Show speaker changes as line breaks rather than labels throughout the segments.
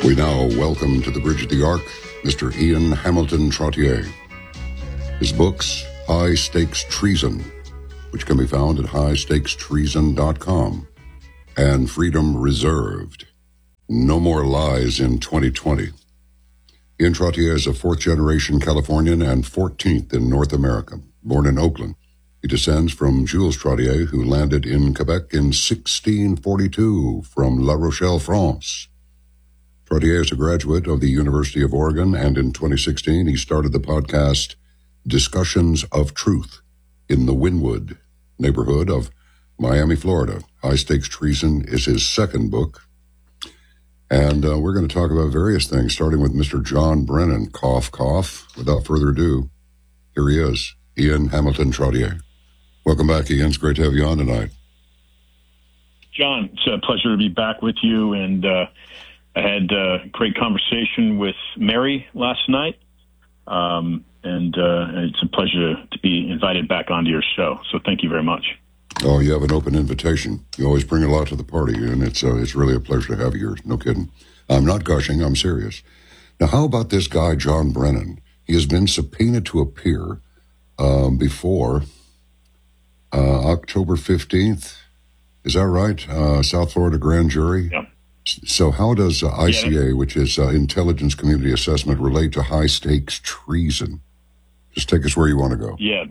We now welcome to the Bridge of the Ark Mr. Ian Hamilton Trottier. His books, High Stakes Treason, which can be found at highstakestreason.com, and Freedom Reserved, No More Lies in 2020. Ian Trottier is a fourth-generation Californian and 14th in North America, born in Oakland. He descends from Jules Trottier, who landed in Quebec in 1642 from La Rochelle, France. Trottier is a graduate of the University of Oregon, and in 2016 he started the podcast Discussions of Truth in the Wynwood neighborhood of Miami, Florida. High Stakes Treason is his second book. And we're going to talk about various things, starting with Mr. John Brennan. Cough, cough. Without further ado, here he is, Ian Hamilton Trottier. Welcome back, Ian. It's great to have you on tonight.
John, it's a pleasure to be back with you. And I had a great conversation with Mary last night. And it's a pleasure to be invited back onto your show. So thank you very much.
Oh, you have an open invitation. You always bring a lot to the party, and it's really a pleasure to have you here. No kidding. I'm not gushing. I'm serious. Now, how about this guy, John Brennan? He has been subpoenaed to appear before October 15th. Is that right? South Florida grand jury?
Yeah.
So how does ICA, which is Intelligence Community Assessment, relate to high-stakes treason? Just take us where you want to go.
Yeah.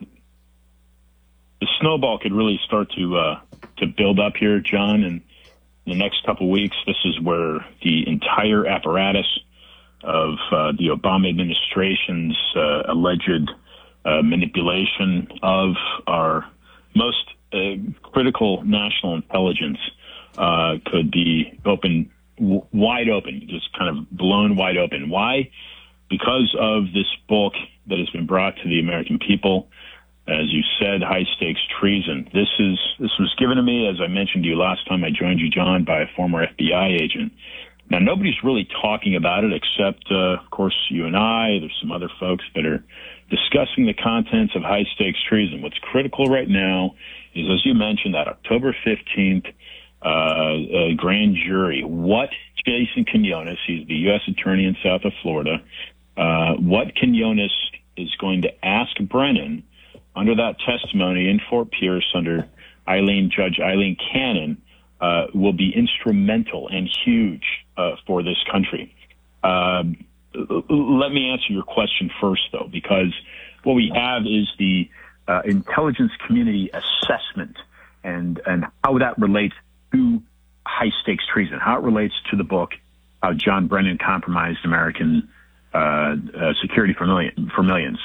The snowball could really start to build up here, John, and in the next couple of weeks, this is where the entire apparatus of the Obama administration's alleged manipulation of our most critical national intelligence could be wide open, just kind of blown wide open. Why? Because of this book that has been brought to the American people. As you said, High Stakes Treason. This was given to me, as I mentioned to you last time I joined you, John, by a former FBI agent. Now, nobody's really talking about it except, of course, you and I. There's some other folks that are discussing the contents of High Stakes Treason. What's critical right now is, as you mentioned, that October 15th grand jury. What Jason Quinones, he's the U.S. Attorney in South of Florida, what Quinones is going to ask Brennan under that testimony in Fort Pierce under Judge Eileen Cannon will be instrumental and huge for this country. Let me answer your question first, though, because what we have is the intelligence community assessment and how that relates to high stakes treason, how it relates to the book, how John Brennan compromised American security for millions.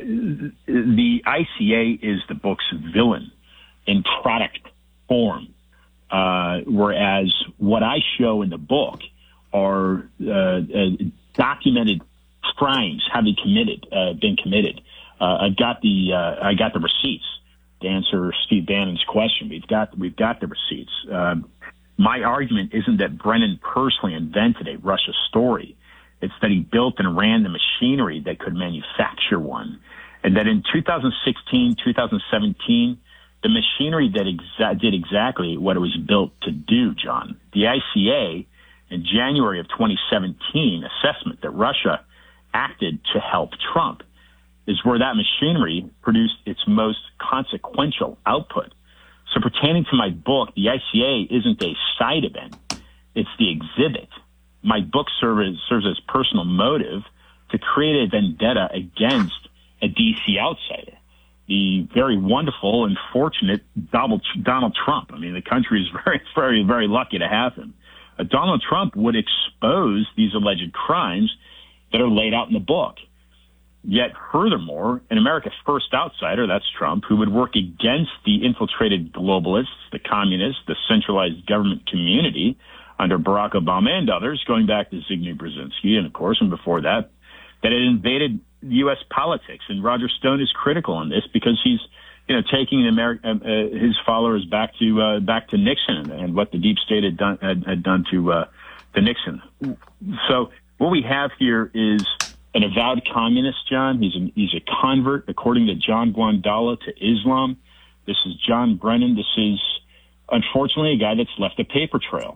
The ICA is the book's villain in product form, whereas what I show in the book are documented crimes having been committed. I got the receipts to answer Steve Bannon's question. We've got the receipts. My argument isn't that Brennan personally invented a Russia story. It's that he built and ran the machinery that could manufacture one. And that in 2016, 2017, the machinery that did exactly what it was built to do, John. The ICA, in January of 2017, assessment that Russia acted to help Trump is where that machinery produced its most consequential output. So pertaining to my book, the ICA isn't a side event. It's the exhibit. My book serves as personal motive to create a vendetta against a D.C. outsider, the very wonderful and fortunate Donald Trump. I mean, the country is very, very, very lucky to have him. Donald Trump would expose these alleged crimes that are laid out in the book. Yet, furthermore, an America's first outsider, that's Trump, who would work against the infiltrated globalists, the communists, the centralized government community, under Barack Obama and others, going back to Zbigniew Brzezinski, and of course, and before that, that it invaded U.S. politics. And Roger Stone is critical on this because he's, taking his followers back to Nixon and what the deep state had done to Nixon. So what we have here is an avowed communist, John. He's a convert, according to John Guandala, to Islam. This is John Brennan. This is, unfortunately, a guy that's left a paper trail.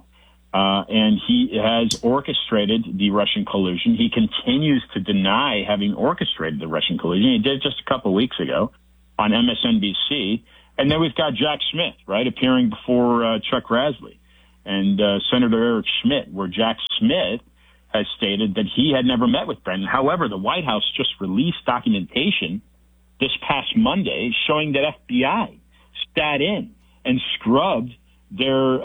And he has orchestrated the Russian collusion. He continues to deny having orchestrated the Russian collusion. He did just a couple of weeks ago on MSNBC. And then we've got Jack Smith, right, appearing before Chuck Grassley and Senator Eric Schmidt, where Jack Smith has stated that he had never met with Brennan. However, the White House just released documentation this past Monday showing that FBI sat in and scrubbed their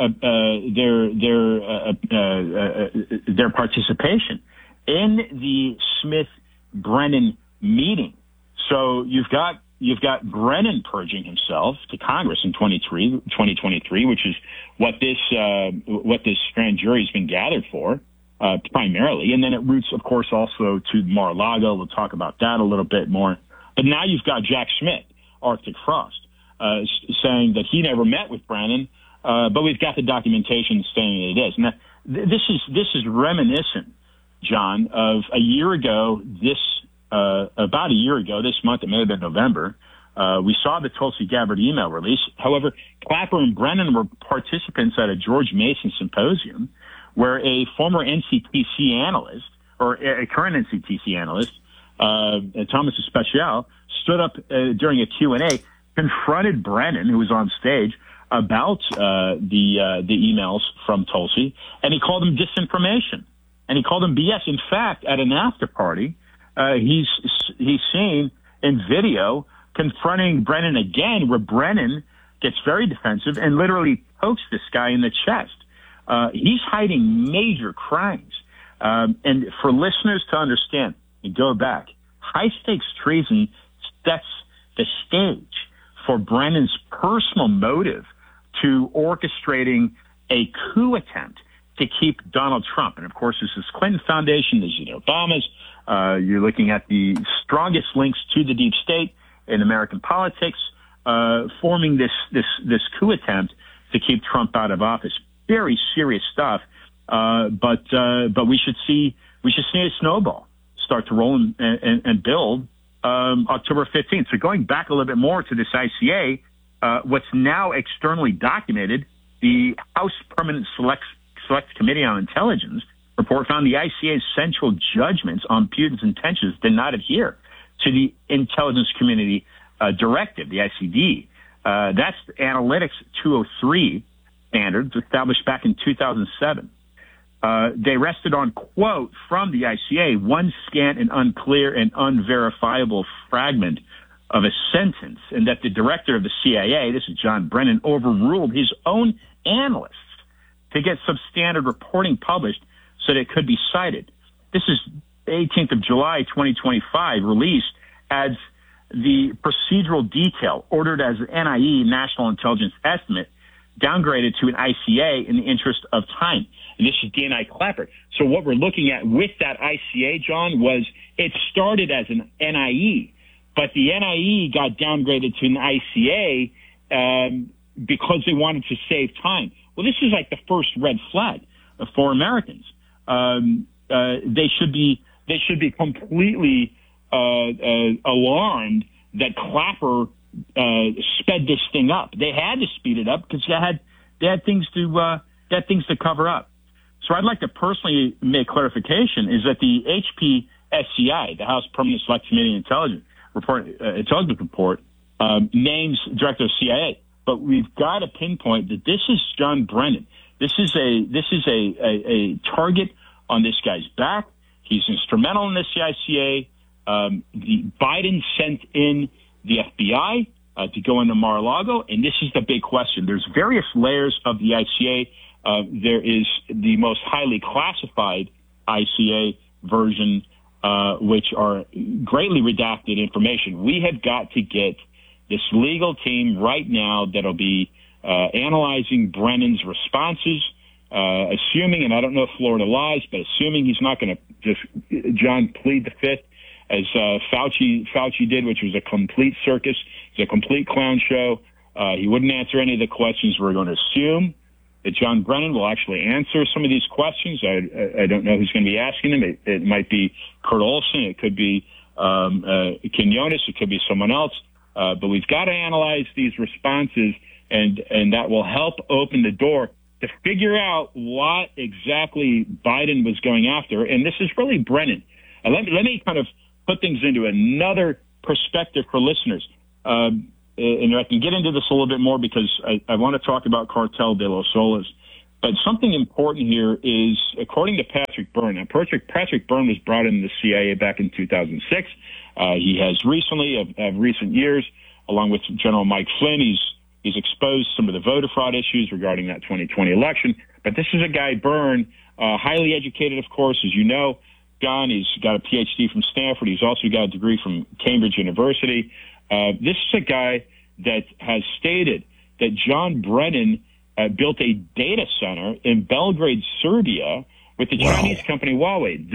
participation in the Smith-Brennan meeting. So you've got Brennan purging himself to Congress in 2023, which is what this grand jury has been gathered for, primarily. And then it roots, of course, also to Mar-a-Lago. We'll talk about that a little bit more. But now you've got Jack Schmidt, Arctic Frost, saying that he never met with Brennan, but we've got the documentation saying that it is. Now, this is reminiscent, John, of a year ago. About a year ago, this month, it may have been November, we saw the Tulsi Gabbard email release. However, Clapper and Brennan were participants at a George Mason symposium where a former NCTC analyst, or a current NCTC analyst, Thomas Especial, stood up during a Q&A, confronted Brennan, who was on stage, about the emails from Tulsi, and he called them disinformation, and he called them BS. In fact, at an after party, he's seen in video confronting Brennan again, where Brennan gets very defensive and literally pokes this guy in the chest. He's hiding major crimes. And for listeners to understand and go back, high-stakes treason sets the stage for Brennan's personal motive to orchestrating a coup attempt to keep Donald Trump. And, of course, this is Clinton Foundation, this is Obama's. You're looking at the strongest links to the deep state in American politics, forming this coup attempt to keep Trump out of office. Very serious stuff. But we should see a snowball start to roll and build October 15th. So going back a little bit more to this ICA, what's now externally documented, the House Permanent Select Committee on Intelligence report found the ICA's central judgments on Putin's intentions did not adhere to the Intelligence Community Directive, the ICD. That's Analytics 203 standards established back in 2007. They rested on, quote, from the ICA, one scant and unclear and unverifiable fragment of a sentence, and that the director of the CIA, this is John Brennan, overruled his own analysts to get substandard reporting published so that it could be cited. This is 18th of July, 2025, release adds the procedural detail ordered as an NIE, National Intelligence Estimate, downgraded to an ICA in the interest of time. And this is DNI Clapper. So what we're looking at with that ICA, John, was it started as an NIE, but the NIE got downgraded to an ICA because they wanted to save time. Well, this is like the first red flag for Americans. They should be completely alarmed that Clapper sped this thing up. They had to speed it up because they had things to cover up. So I'd like to personally make clarification is that the HPSCI, the House Permanent Select Committee Intelligence Report, names Director of CIA, but we've got to pinpoint that this is John Brennan. This is a target on this guy's back. He's instrumental in this ICA. The Biden sent in the FBI to go into Mar-a-Lago, and this is the big question. There's various layers of the ICA. There is the most highly classified ICA version, which are greatly redacted information. We have got to get this legal team right now that'll be analyzing Brennan's responses, assuming, and I don't know if Florida lies, but assuming he's not going to just, John, plead the fifth, as Fauci did, which was a complete circus, it's a complete clown show. He wouldn't answer any of the questions. We're going to assume that John Brennan will actually answer some of these questions. I don't know who's going to be asking them. It might be Kurt Olson. It could be Quinones. It could be someone else. But we've got to analyze these responses, and that will help open the door to figure out what exactly Biden was going after. And this is really Brennan. Let me kind of put things into another perspective for listeners. And I can get into this a little bit more because I want to talk about Cartel de los Soles. But something important here is, according to Patrick Byrne, now Patrick Byrne was brought into the CIA back in 2006. He has recently, of recent years, along with General Mike Flynn, he's exposed some of the voter fraud issues regarding that 2020 election. But this is a guy, Byrne, highly educated, of course, as you know. John, he's got a PhD from Stanford. He's also got a degree from Cambridge University. This is a guy that has stated that John Brennan built a data center in Belgrade, Serbia, with the Chinese company Huawei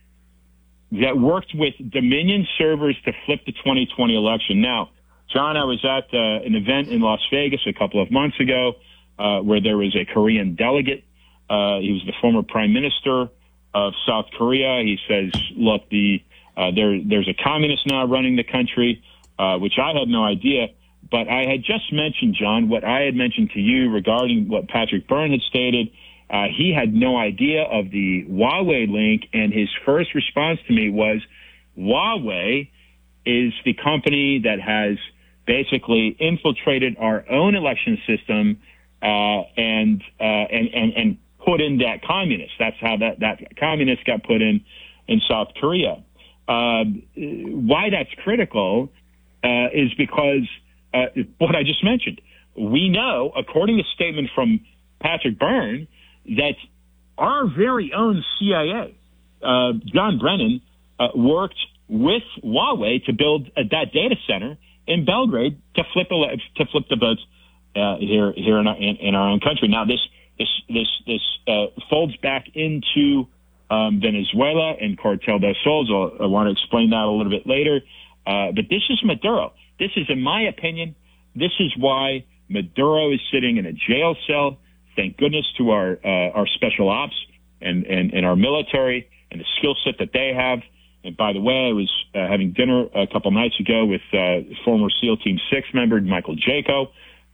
that worked with Dominion servers to flip the 2020 election. Now, John, I was at an event in Las Vegas a couple of months ago where there was a Korean delegate. He was the former prime minister of South Korea. He says, look, there's a communist now running the country, which I had no idea. But I had just mentioned, John, what I had mentioned to you regarding what Patrick Byrne had stated. He had no idea of the Huawei link, and his first response to me was, Huawei is the company that has basically infiltrated our own election system and put in that communist. That's how that communist got put in South Korea. Why that's critical is because what I just mentioned. We know, according to a statement from Patrick Byrne, that our very own CIA, John Brennan, worked with Huawei to build that data center in Belgrade to flip the votes here in our own country. Now, this folds back into Venezuela and Cartel de Soles. I want to explain that a little bit later. But this is Maduro. This is, in my opinion, this is why Maduro is sitting in a jail cell. Thank goodness to our special ops and our military and the skill set that they have. And by the way, I was having dinner a couple nights ago with former SEAL Team 6 member Michael Jaco.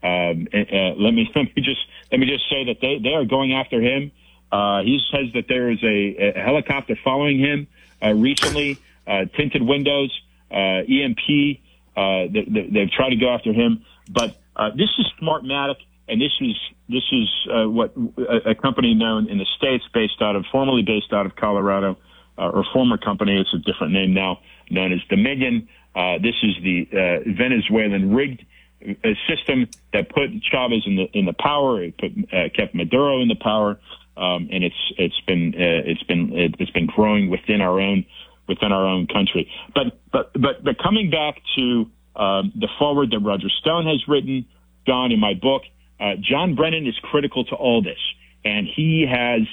Let me just say that they are going after him. He says that there is a helicopter following him recently, tinted windows, EMP. They've tried to go after him, but this is Smartmatic, and this is what a company known in the States, formerly based out of Colorado, or former company. It's a different name now, known as Dominion. This is the Venezuelan rigged system that put Chavez in the power. It kept Maduro in the power, and it's been growing within our own country. But coming back to the forward that Roger Stone has written, John, in my book, John Brennan is critical to all this, and he has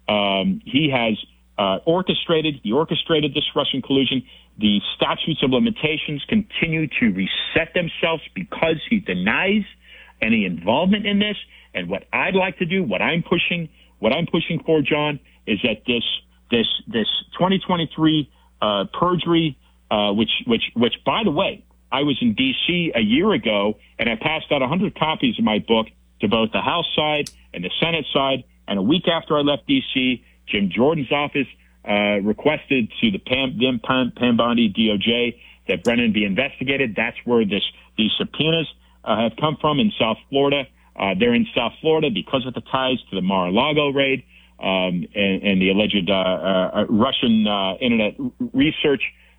orchestrated this Russian collusion. The statutes of limitations continue to reset themselves because he denies any involvement in this. And what I'd like to do, what I'm pushing for, John, is that this 2023 perjury, which by the way, I was in D.C. a year ago, and I passed out 100 copies of my book to both the House side and the Senate side. And a week after I left D.C., Jim Jordan's office requested to the Pam Bondi DOJ that Brennan be investigated. That's where these subpoenas have come from in South Florida. They're in South Florida because of the ties to the Mar-a-Lago raid and the alleged Russian Internet Research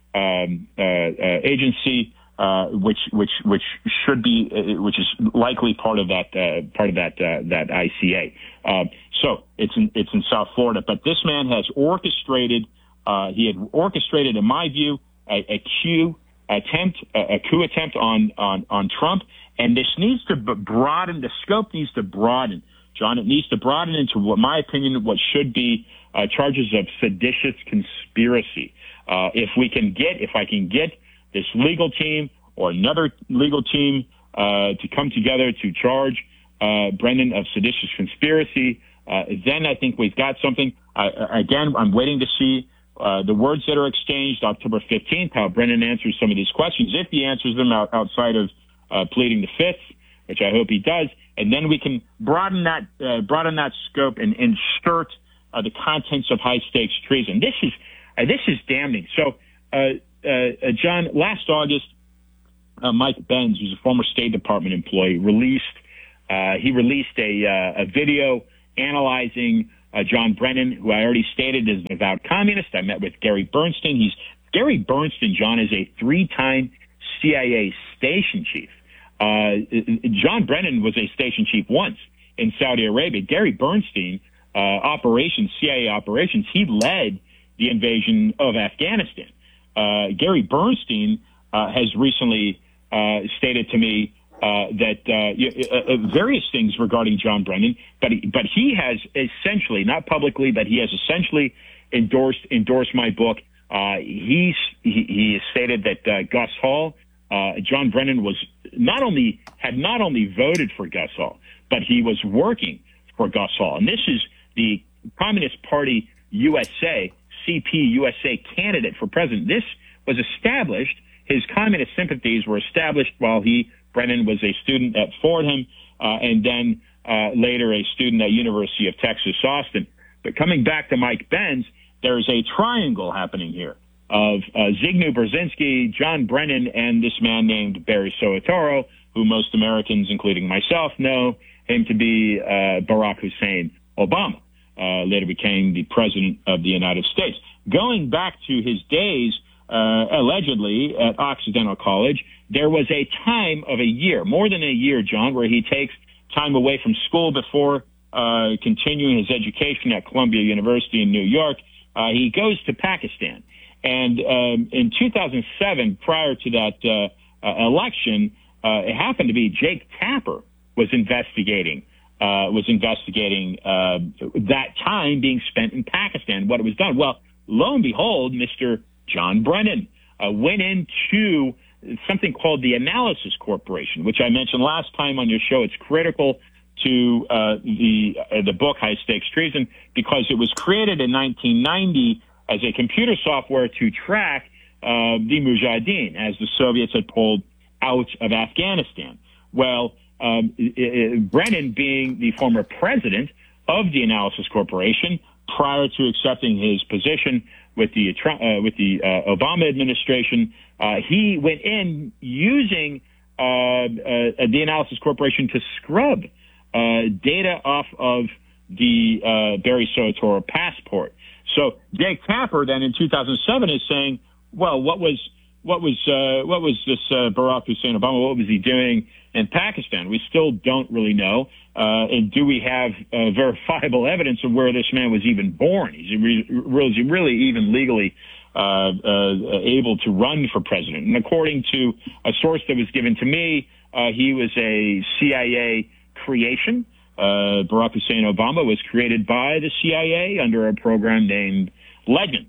Agency, which is likely part of that ICA. So it's in South Florida. But this man has orchestrated. He had orchestrated, in my view, a coup attempt on Trump. And this needs to broaden. The scope needs to broaden, John. It needs to broaden into, what my opinion, what should be charges of seditious conspiracy. If I can get this legal team or another legal team to come together to charge Brennan of seditious conspiracy, then I think we've got something. I'm waiting to see the words that are exchanged October 15th, how Brennan answers some of these questions. If he answers them outside of pleading the fifth, which I hope he does, and then we can broaden that scope and insert the contents of high stakes treason. This is damning. So, John, last August, Mike Benz, who's a former State Department employee, released a video analyzing John Brennan, who I already stated is an avowed communist. I met with Gary Bernstein. Gary Bernstein, John, is a 3-time CIA station chief. John Brennan was a station chief once in Saudi Arabia. Gary Bernstein, CIA operations, he led the invasion of Afghanistan. Gary Bernstein has recently stated to me that various things regarding John Brennan, but he has essentially, not publicly, but he has essentially endorsed my book. He has stated that Gus Hall, John Brennan had not only voted for Gus Hall, but he was working for Gus Hall. And this is the Communist Party USA, CP USA candidate for president. This was established. His communist sympathies were established while Brennan was a student at Fordham, and then later a student at University of Texas, Austin. But coming back to Mike Benz, there's a triangle happening here of Zygmunt Brzezinski, John Brennan, and this man named Barry Soetoro, who most Americans, including myself, know him to be Barack Hussein Obama, later became the president of the United States. Going back to his days, allegedly, at Occidental College, there was a time of a year, more than a year, John, where he takes time away from school before continuing his education at Columbia University in New York. He goes to Pakistan. And in 2007, prior to that election, it happened to be Jake Tapper was investigating that time being spent in Pakistan, what it was done. Well, lo and behold, Mr. John Brennan went into something called the Analysis Corporation, which I mentioned last time on your show. It's critical to the book High Stakes Treason because it was created in 1990 as a computer software to track the Mujahideen as the Soviets had pulled out of Afghanistan. Well, Brennan, being the former president of the Analysis Corporation, prior to accepting his position with the Obama administration, he went in using the Analysis Corporation to scrub data off of the Barry Soetoro passport. So Jake Tapper then in 2007 is saying, well, what was this Barack Hussein Obama? What was he doing in Pakistan? We still don't really know. And do we have verifiable evidence of where this man was even born? Is he really even legally able to run for president? And according to a source that was given to me, he was a CIA creation. Barack Hussein Obama was created by the CIA under a program named Legends.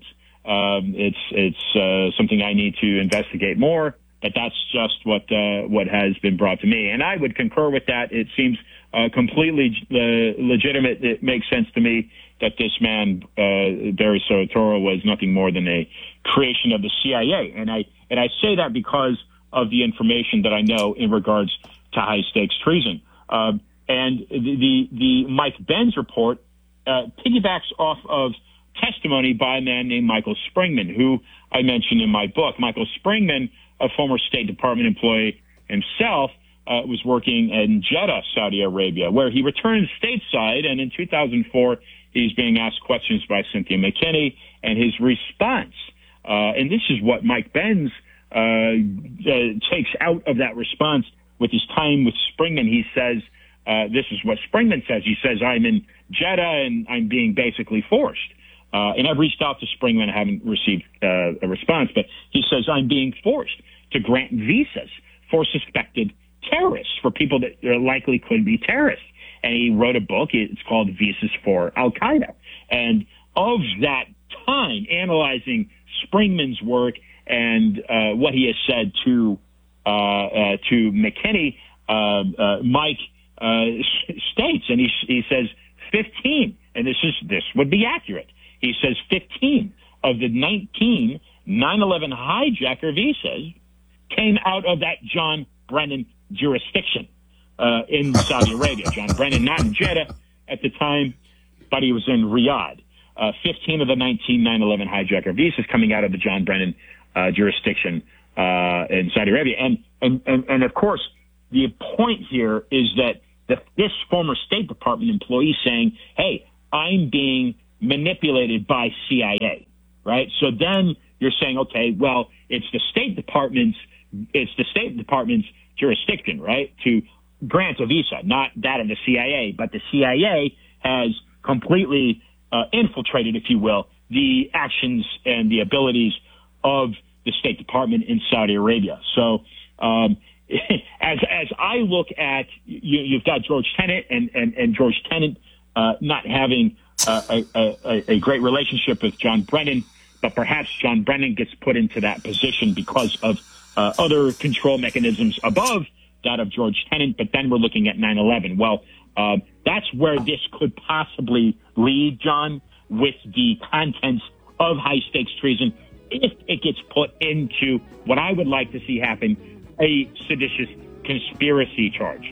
It's something I need to investigate more, but that's just what has been brought to me. And I would concur with that. It seems completely legitimate. It makes sense to me that this man, Barry Soetoro, was nothing more than a creation of the CIA. And I say that because of the information that I know in regards to high stakes treason. And the Mike Benz report piggybacks off of testimony by a man named Michael Springman, who I mentioned in my book. Michael Springman, a former State Department employee himself, was working in Jeddah, Saudi Arabia, where he returned stateside. And in 2004, he's being asked questions by Cynthia McKinney, and his response, and this is what Mike Benz takes out of that response with his time with Springman. He says, this is what Springman says. He says, I'm in Jeddah and I'm being basically forced. And I've reached out to Springman. I haven't received a response, but he says, I'm being forced to grant visas for suspected terrorists, for people that likely could be terrorists. And he wrote a book. It's called Visas for Al-Qaeda. And of that time, analyzing Springman's work and what he has said to McKinney, Mike states, and he says 15, and this would be accurate. He says 15 of the 19 9/11 hijacker visas came out of that John Brennan jurisdiction. in Saudi Arabia. John Brennan, not in Jeddah at the time, but he was in Riyadh. 15 of the 19 9/11 hijacker visas coming out of the John Brennan jurisdiction in Saudi Arabia. And of course, the point here is that this former State Department employee saying, hey, I'm being manipulated by CIA, right? So then you're saying, okay, well, it's the State Department's jurisdiction, right, to grant a visa, not that of the CIA. But the CIA has completely infiltrated, if you will, the actions and the abilities of the State Department in Saudi Arabia. So as I look at, you've got George Tenet and George Tenet not having a great relationship with John Brennan, but perhaps John Brennan gets put into that position because of other control mechanisms above that of George Tenet. But then we're looking at 9/11. Well, that's where this could possibly lead, John, with the contents of high-stakes treason, if it gets put into what I would like to see happen, a seditious conspiracy charge.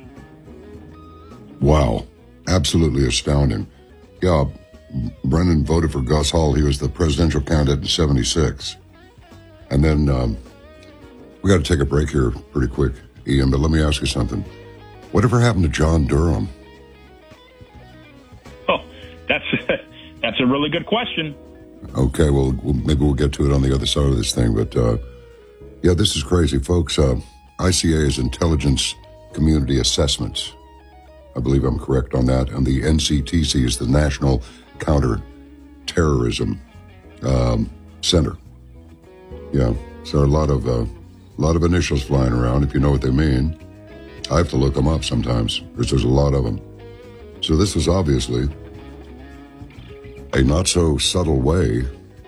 Wow. Absolutely astounding. Yeah, Brennan voted for Gus Hall. He was the presidential candidate in 76. And then we got to take a break here pretty quick, Ian, but let me ask you something. Whatever happened to John Durham?
Oh, that's a really good question.
Okay, well, maybe we'll get to it on the other side of this thing. But, yeah, this is crazy, folks. ICA is Intelligence Community Assessments. I believe I'm correct on that. And the NCTC is the National Counter-Terrorism Center. Yeah, so a lot of initials flying around, if you know what they mean. I have to look them up sometimes, because there's a lot of them. So this is obviously a not-so-subtle way,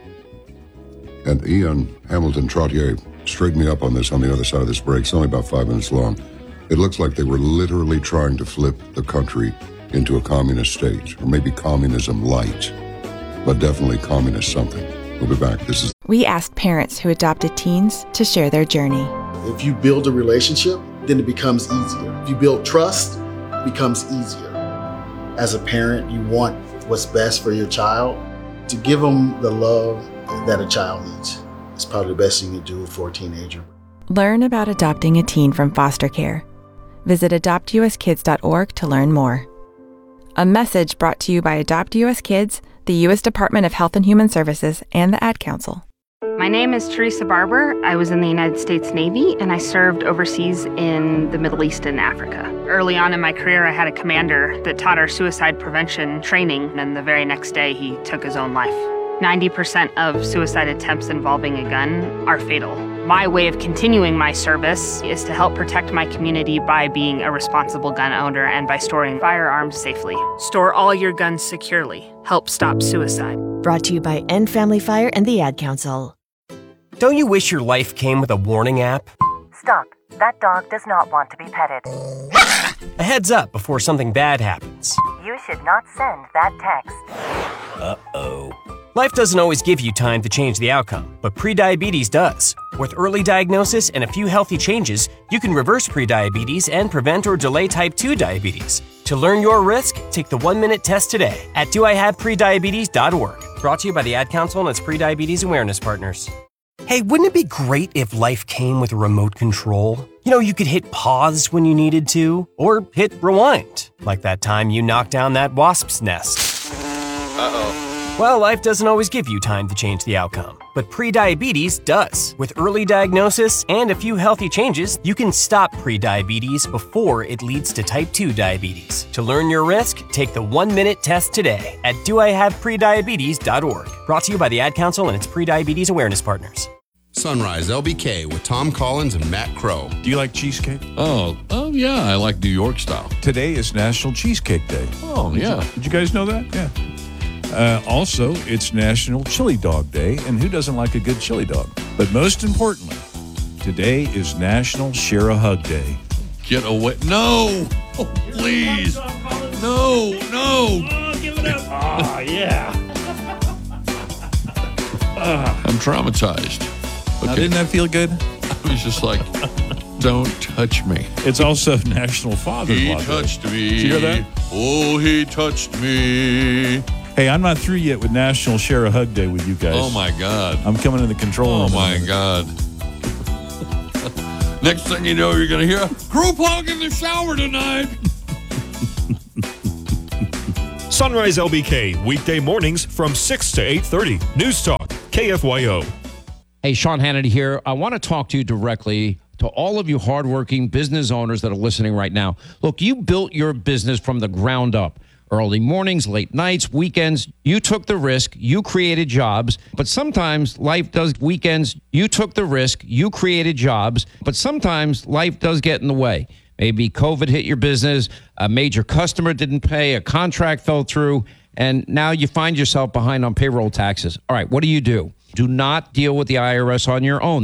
and Ian Hamilton Trottier straightened me up on this on the other side of this break. It's only about 5 minutes long. It looks like they were literally trying to flip the country into a communist state, or maybe communism light, but definitely communist something. We'll be back.
We asked parents who adopted teens to share their journey.
If you build a relationship, then it becomes easier. If you build trust, it becomes easier. As a parent, you want what's best for your child. To give them the love that a child needs is probably the best thing you can do for a teenager.
Learn about adopting a teen from foster care. Visit adoptuskids.org to learn more. A message brought to you by Adopt US Kids, the U.S. Department of Health and Human Services, and the Ad Council.
My name is Teresa Barber. I was in the United States Navy, and I served overseas in the Middle East and Africa. Early on in my career, I had a commander that taught our suicide prevention training, and the very next day, he took his own life. 90% of suicide attempts involving a gun are fatal. My way of continuing my service is to help protect my community by being a responsible gun owner and by storing firearms safely. Store all your guns securely. Help stop suicide.
Brought to you by End Family Fire and the Ad Council.
Don't you wish your life came with a warning app?
Stop. That dog does not want to be petted.
A heads up before something bad happens.
You should not send that text.
Uh-oh. Life doesn't always give you time to change the outcome, but prediabetes does. With early diagnosis and a few healthy changes, you can reverse prediabetes and prevent or delay type 2 diabetes. To learn your risk, take the 1-minute test today at doihaveprediabetes.org. Brought to you by the Ad Council and its prediabetes awareness partners. Hey, wouldn't it be great if life came with a remote control? You know, you could hit pause when you needed to, or hit rewind, like that time you knocked down that wasp's nest. Uh-oh. Well, life doesn't always give you time to change the outcome, but prediabetes does. With early diagnosis and a few healthy changes, you can stop prediabetes before it leads to type 2 diabetes. To learn your risk, take the 1-minute test today at doihaveprediabetes.org. Brought to you by the Ad Council and its prediabetes awareness partners.
Sunrise LBK with Tom Collins and Matt Crow.
Do you like cheesecake?
Oh yeah, I like New York style.
Today is National Cheesecake Day.
Oh, yeah.
Did you guys know that? Yeah. Also, it's National Chili Dog Day, and who doesn't like a good chili dog? But most importantly, today is National Share a Hug Day.
Get away. No! Oh, please. No.
Oh, give it up. Oh, yeah.
I'm traumatized.
Okay. Now, didn't that feel good?
I was just like, Don't touch me.
It's also National Father's
He
Law Day.
touched me.
Did you hear that?
Oh, he touched me.
Hey, I'm not through yet with National Share a Hug Day with you guys.
Oh, my God.
I'm coming in the control room.
Oh, my God. Next thing you know, you're going to hear, group hug in the shower tonight.
Sunrise LBK, weekday mornings from 6 to 8:30. News Talk, KFYO.
Hey, Sean Hannity here. I want to talk to you directly to all of you hardworking business owners that are listening right now. Look, you built your business from the ground up. Early mornings, late nights, weekends. You took the risk. You created jobs. But sometimes life does weekends. You took the risk. You created jobs. But sometimes life does get in the way. Maybe COVID hit your business. A major customer didn't pay. A contract fell through. And now you find yourself behind on payroll taxes. All right, what do? Do not deal with the IRS on your own.